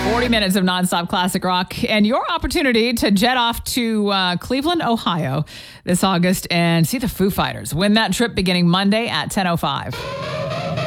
40 minutes of nonstop classic rock and your opportunity to jet off to Cleveland, Ohio this August and see the Foo Fighters. Win that trip beginning Monday at 10:05.